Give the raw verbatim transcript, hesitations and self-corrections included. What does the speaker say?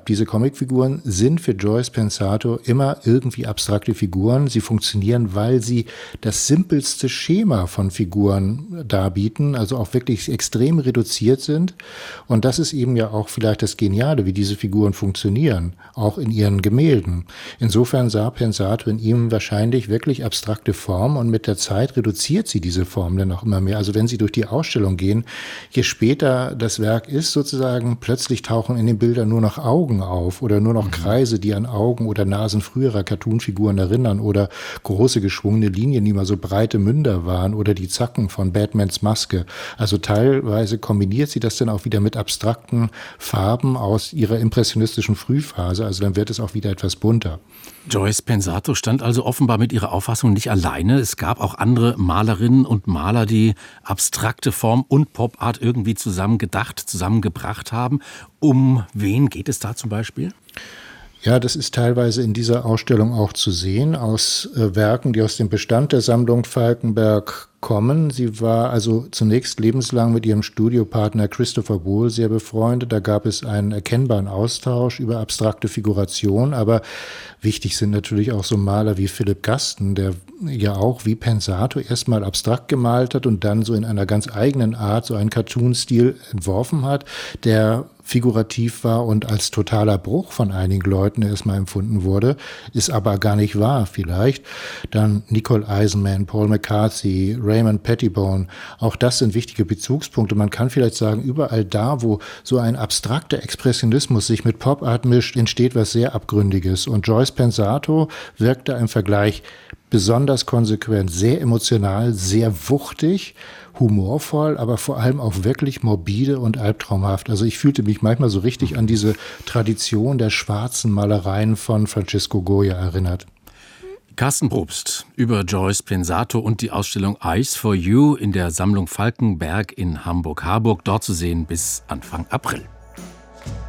diese Comicfiguren sind für Joyce Pensato immer irgendwie abstrakte Figuren. Sie funktionieren, weil sie das simpelste Schema von Figuren darbieten, also auch wirklich extrem reduziert sind. Und das ist eben ja auch vielleicht das Geniale, wie diese Figuren funktionieren, auch in ihren Gemälden. Insofern sah Pensato in ihm wahrscheinlich wirklich abstrakte Formen und mit der Zeit reduziert sie diese Formen dann auch immer mehr. Also wenn Sie durch die Ausstellung gehen, je später das Werk ist sozusagen, plötzlich tauchen in den Bildern nur noch Augen auf oder nur noch Kreise, die an Augen oder Nasen früherer Cartoonfiguren erinnern oder große geschwungene Linien, die mal so breite Münder waren oder die Zacken von Batmans Maske. Also teilweise kombiniert sie das dann auch wieder mit abstrakten Farben aus ihrer impressionistischen Frühphase. Also dann wird es auch wieder etwas bunter. Joyce Pensato stand also offenbar mit ihrer Auffassung nicht alleine. Es gab auch andere Malerinnen und Maler, die abstrakte Form und Pop-Art irgendwie zusammen gedacht, zusammengebracht haben. Um wen geht es da zum Beispiel? Ja, das ist teilweise in dieser Ausstellung auch zu sehen, aus äh, Werken, die aus dem Bestand der Sammlung Falkenberg kommen. Sie war also zunächst lebenslang mit ihrem Studiopartner Christopher Wohl sehr befreundet. Da gab es einen erkennbaren Austausch über abstrakte Figuration, aber wichtig sind natürlich auch so Maler wie Philipp Gasten, der ja auch wie Pensato erstmal abstrakt gemalt hat und dann so in einer ganz eigenen Art so einen Cartoon-Stil entworfen hat, der figurativ war und als totaler Bruch von einigen Leuten erstmal empfunden wurde, ist aber gar nicht wahr vielleicht. Dann Nicole Eisenman, Paul McCarthy, Raymond Pettibone, auch das sind wichtige Bezugspunkte. Man kann vielleicht sagen, überall da, wo so ein abstrakter Expressionismus sich mit Pop-Art mischt, entsteht was sehr Abgründiges. Und Joyce Pensato wirkte im Vergleich besonders konsequent, sehr emotional, sehr wuchtig, humorvoll, aber vor allem auch wirklich morbide und albtraumhaft. Also ich fühlte mich manchmal so richtig an diese Tradition der schwarzen Malereien von Francisco Goya erinnert. Carsten Probst über Joyce Pensato und die Ausstellung Eyes for You in der Sammlung Falkenberg in Hamburg-Harburg, dort zu sehen bis Anfang April.